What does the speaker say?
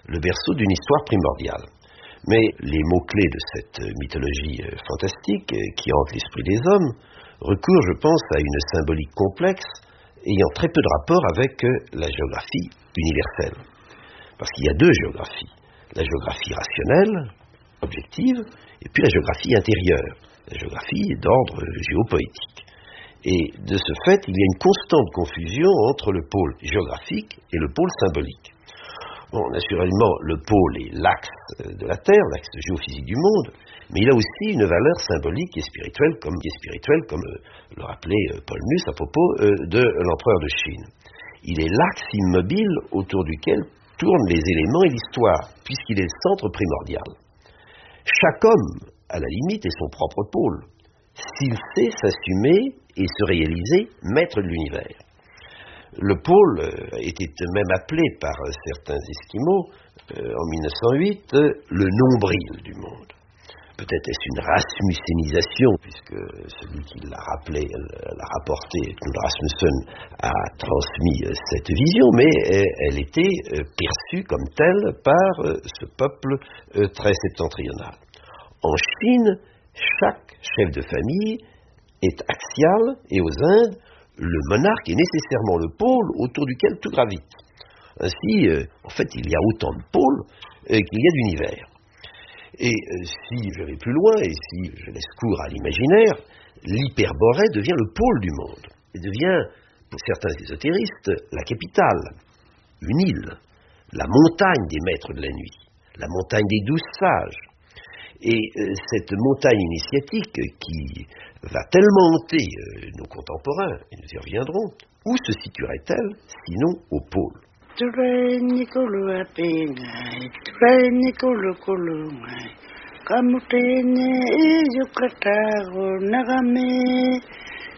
le berceau d'une histoire primordiale. Mais les mots-clés de cette mythologie fantastique qui hante l'esprit des hommes recourent, je pense, à une symbolique complexe ayant très peu de rapport avec la géographie universelle. Parce qu'il y a deux géographies. La géographie rationnelle, objective, et puis la géographie intérieure, la géographie d'ordre géopoétique. Et de ce fait, il y a une constante confusion entre le pôle géographique et le pôle symbolique. Bon, naturellement, le pôle est l'axe de la Terre, l'axe géophysique du monde, mais il a aussi une valeur symbolique et spirituelle, comme le rappelait Paul Mus à propos de l'empereur de Chine. Il est l'axe immobile autour duquel tournent les éléments et l'histoire, puisqu'il est le centre primordial. Chaque homme, à la limite, est son propre pôle, s'il sait s'assumer et se réaliser maître de l'univers. Le pôle était même appelé par certains Esquimaux en 1908 le nombril du monde. Peut-être est-ce une rasmussénisation, puisque celui qui l'a rappelé, l'a rapporté, Knud Rasmussen, a transmis cette vision, mais elle était perçue comme telle par ce peuple très septentrional. En Chine, chaque chef de famille est axial, et aux Indes, le monarque est nécessairement le pôle autour duquel tout gravite. Ainsi, en fait, il y a autant de pôles qu'il y a d'univers. Et si je vais plus loin, et si je laisse cours à l'imaginaire, l'Hyperborée devient le pôle du monde, et devient, pour certains ésotéristes, la capitale, une île, la montagne des maîtres de la nuit, la montagne des 12 sages. Et cette montagne initiatique qui va tellement hanter nos contemporains, et nous y reviendrons, où se situerait-elle, sinon au pôle ?